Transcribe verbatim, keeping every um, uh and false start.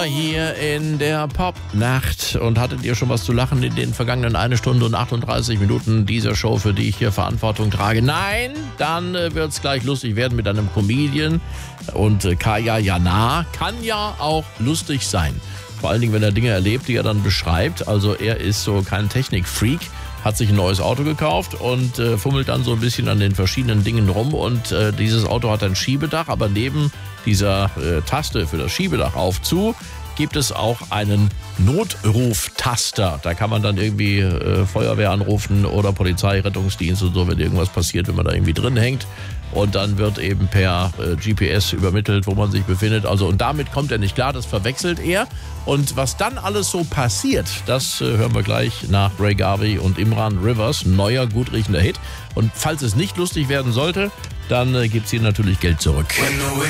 hier in der Popnacht. Und hattet ihr schon was zu lachen in den vergangenen eine Stunde und achtunddreißig Minuten dieser Show, für die ich hier Verantwortung trage? Nein, dann äh, wird es gleich lustig werden mit einem Comedian. Und äh, Kaya Jana kann ja auch lustig sein. Vor allen Dingen, wenn er Dinge erlebt, die er dann beschreibt. Also er ist so kein Technikfreak, hat sich ein neues Auto gekauft und äh, fummelt dann so ein bisschen an den verschiedenen Dingen rum. Und äh, dieses Auto hat ein Schiebedach, aber neben dieser äh, Taste für das Schiebedach auf zu gibt es auch einen Notruftaster. Da kann man dann irgendwie äh, Feuerwehr anrufen oder Polizei, Rettungsdienst und so, wenn irgendwas passiert, wenn man da irgendwie drin hängt. Und dann wird eben per äh, G P S übermittelt, wo man sich befindet. Also und damit kommt er nicht klar, das verwechselt er. Und was dann alles so passiert, das äh, hören wir gleich nach Ray Garvey und Imran Rivers. Neuer, gut riechender Hit. Und falls es nicht lustig werden sollte, dann äh, gibt's hier natürlich Geld zurück.